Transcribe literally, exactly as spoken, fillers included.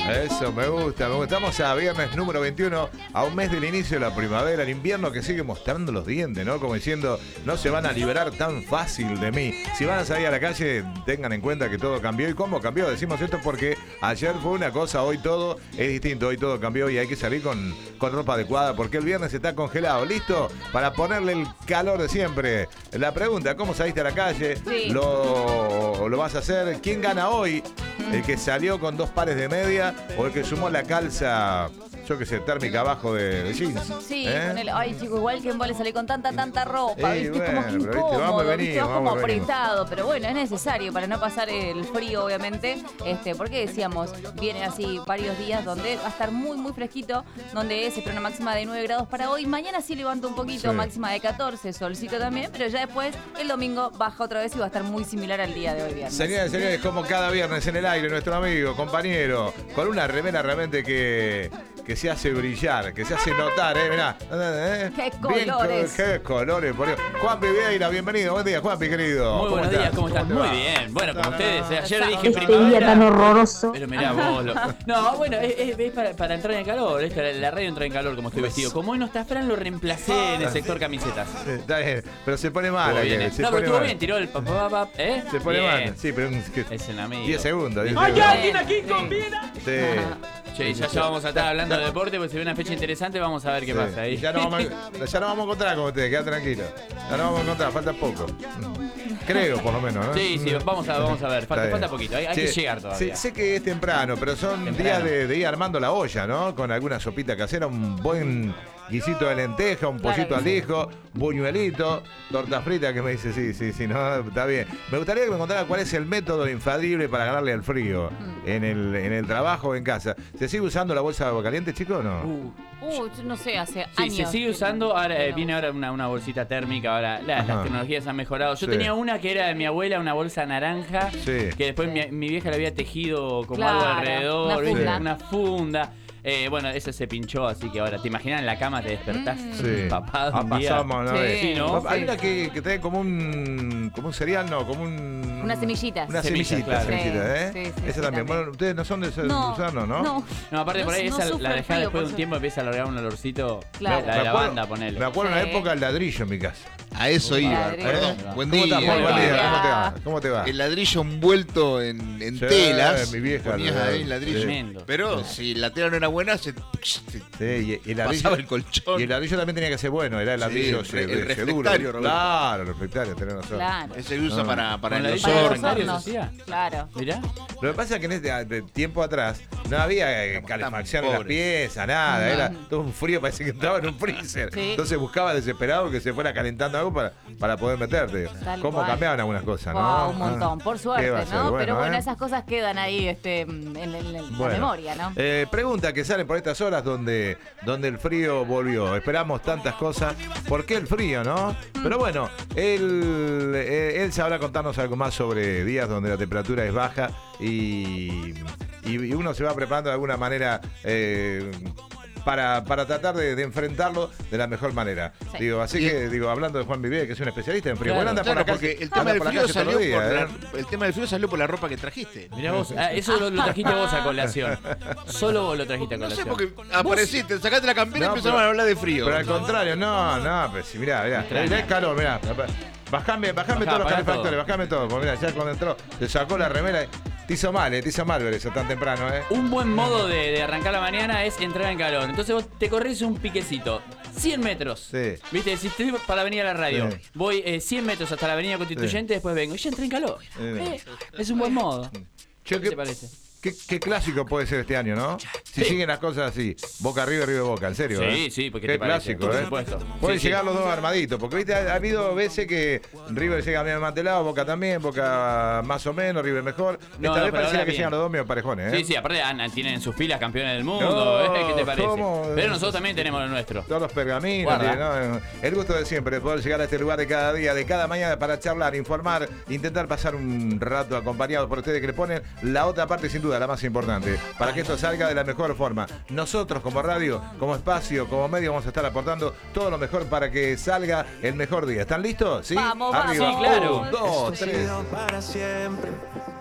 Eso, me gusta, me gusta. Estamos a viernes número veintiuno, a un mes del inicio de la primavera, el invierno que sigue mostrando los dientes, ¿no? Como diciendo, no se van a liberar tan fácil de mí. Si van a salir a la calle, tengan en cuenta que todo cambió. ¿Y cómo cambió? Decimos esto porque ayer fue una cosa, hoy todo es distinto, hoy todo cambió y hay que salir con, con ropa adecuada porque el viernes está congelado. ¿Listo? Para ponerle el calor de siempre. La pregunta, ¿cómo saliste a la calle? Sí. ¿Lo, lo vas a hacer? ¿Quién gana hoy? ¿El que salió con dos pares de media o el que sumó la calza, yo qué sé, térmica abajo de, de jeans? Sí, ¿Eh? con el, ay chico, igual que en vos le salí con tanta, tanta ropa, Eh, ¿viste? bueno, Como que pero, ¿viste? Vamos incómodo, y venimos, ¿viste? Vas como vamos y venimos. apretado, pero bueno, es necesario para no pasar el frío, obviamente, este, porque decíamos, vienen así varios días donde va a estar muy, muy fresquito, donde se espera una máxima de nueve grados para hoy, mañana sí levanta un poquito, Sí. máxima de catorce, solcito también, pero ya después, el domingo baja otra vez y va a estar muy similar al día de hoy viernes. Señores, señores, como cada viernes en el aire, nuestro amigo, compañero, con una remera realmente que, que se hace brillar, que se hace notar, ¿eh? Mirá. ¿eh? ¡Qué Bien, colores! ¡Qué colores! Por Dios. Juanpi Vieira, bienvenido. Buen día, Juanpi, querido. Muy buenos días, ¿cómo están? te Muy va? bien. Bueno, como ustedes, eh, ayer Este dije día primavera. tan horroroso. Pero mirá vos. Lo... No, bueno, es, es- es para, para entrar en calor. Esta, la radio entra en calor como estoy vestido. Como hoy no está Fran, lo reemplacé en el sector camisetas. Eh, Está bien, pero se pone mal. Estuvo aquel, bien, eh. se No, pero pone estuvo mal. bien, tiró el papá, papá, ¿eh? Se pone Bien. mal. Sí, pero es que- Es un amigo. diez segundos. diez ¡Hay segundos. alguien aquí con vida! Sí. Che, ya, ya vamos a estar hablando de deporte, porque se ve una fecha interesante, vamos a ver qué Sí. pasa ahí. Ya nos vamos, a, ya nos vamos a encontrar con ustedes, queda tranquilo. Ya nos vamos a encontrar, falta poco. Creo, por lo menos, ¿no? Sí, sí, vamos a, vamos a ver. Está Falta, bien. falta poquito, hay, hay Che, que llegar todavía. Sé, sé que es temprano, pero son Temprano. días de, de ir armando la olla, ¿no? Con alguna sopita casera, un buen guisito de lenteja, un Claro pollito que al sí. hijo, buñuelito, torta frita, que me dice, sí, sí, sí, no, está bien. Me gustaría que me contara cuál es el método infalible para ganarle al frío Mm. en el, en el trabajo o en casa. ¿Se sigue usando la bolsa de agua caliente, chico, o no? Uh, Uh, yo no sé, hace Sí, años. se sigue que- usando, ahora eh, pero- viene ahora una, una bolsita térmica, ahora la- Ajá. las tecnologías han mejorado. Yo Sí. tenía una que era de mi abuela, una bolsa naranja, Sí. que después Sí. mi, mi vieja le había tejido como Claro, algo alrededor, una ¿viste? funda. Una funda. Eh, bueno, ese se pinchó, así que ahora, ¿te imaginas en la cama te despertás Mm. Sí. empapado Ah, un día? pasamos una Sí. vez. Sí, ¿no? Hay Sí. una que, que trae como un, como un cereal, no, como un... Unas semillitas. Una Semillas, semillita, claro. semillita, ¿eh? Sí, sí, sí, Esa sí, también. también. Bueno, ustedes no son de ese- No, usarlo, ¿no? no. No, aparte No- por ahí no esa sufre la el dejás frío, después de por un su- tiempo, empieza a largar un olorcito, Claro. la de Me acuerdo- lavanda, ponele. Me acuerdo en la Sí. época del ladrillo en mi casa. A eso iba. Ladrillo. Perdón. Ahí va. Buen ¿Cómo día. estás, Paul? Buen Buen día. día. ¿Cómo te va? ¿Cómo te va? El ladrillo envuelto en, en Sí, telas. mi vieja, Ponías la- ahí el ladrillo. Tremendo. Pero si la tela no era buena, se, se Sí, y, y el ladrillo, pasaba el colchón. y el ladrillo también tenía que ser bueno, era el Sí, ladrillo el ese- re- el ese duro. reflectario, Roberto. Claro, el reflectario, tenés razón. Claro. Ese se usa No. para, para Con el ladrillo Para los reflectario hornos. se hacía. Claro. Mirá. Lo que pasa es que en este de tiempo atrás no había eh, Éramos tan calefacción en las pobres. piezas, nada, No. era todo un frío, parece que entraba en un freezer. Sí. Entonces buscaba desesperado que se fuera calentando algo para, para poder meterte. Tal Cómo cual. cambiaban algunas cosas, ¿no? Wow, un montón, Ah, por ¿qué suerte, va a ser? ¿no? Pero bueno, ¿eh? esas cosas quedan ahí este, en, en- en la Bueno. memoria, ¿no? Eh, pregunta que sale por estas horas donde, donde el frío volvió. Esperamos tantas cosas. ¿Por qué el frío, no? Pero bueno, él, eh, él sabrá contarnos algo más sobre días donde la temperatura es baja y, y uno se va preparando de alguna manera. eh, Para, para tratar de, de enfrentarlo de la mejor manera. Sí. Digo, así Y- que, digo, hablando de Juan Vivier, que es un especialista en frío. Claro, Bueno, anda Claro, por la porque calle- el tema anda del por la frío calle todos salió los días, por ¿eh? la, el tema del frío salió por la ropa que trajiste. Mirá vos, ah, eso lo, lo trajiste vos a colación. Solo vos lo trajiste a No sé, colación. porque apareciste, sacaste la campera No, y empezaron pero- a hablar de frío. Pero al contrario, no, no, pues sí, mirá, mirá, Extraña. mirá el calor, mirá. Bajame, bajame Bajá, todos los apagá calefactores, todo. bajame todo, porque mirá, ya cuando entró, se sacó la remera, te hizo mal, eh, te hizo mal ver eso tan temprano, eh. Un buen modo de, de arrancar la mañana es entrar en calor. Entonces vos te corres un piquecito. cien metros. Sí. Viste, si estoy para venir a la radio, Sí. voy eh, cien metros hasta la avenida Constituyente, después vengo y ya entré en calor. Sí. Eh, es un buen modo. Che, ¿Qué ¿qué, te parece? qué, qué clásico puede ser este año, ¿no? Si Sí. siguen las cosas así, Boca arriba, arriba Boca, en serio, Sí, eh. sí, porque Qué te parece, clásico, por eh. supuesto. Pueden Sí, sí. llegar los dos armaditos, porque viste, ha, ha habido veces que River llega medio mantelado, Boca también, Boca más o menos, River mejor. No, Esta no, vez pero pareciera ahora que bien. llegan los dos medio parejones, eh. Sí, sí, aparte Ana, tienen en sus filas campeones del mundo. No, ¿eh? ¿Qué te parece? ¿cómo? Pero nosotros también tenemos lo nuestro. Todos los pergaminos, Guarda. tiene, ¿no? El gusto de siempre, de poder llegar a este lugar de cada día, de cada mañana para charlar, informar, intentar pasar un rato acompañados por ustedes que le ponen la otra parte sin duda, la más importante, para que esto salga de la mejor forma. Nosotros como radio, como espacio, como medio vamos a estar aportando todo lo mejor para que salga el mejor día. ¿Están listos? ¿Sí? Vamos, Arriba. vamos. Sí, claro. Un, dos, Esto ha tres. sido para siempre.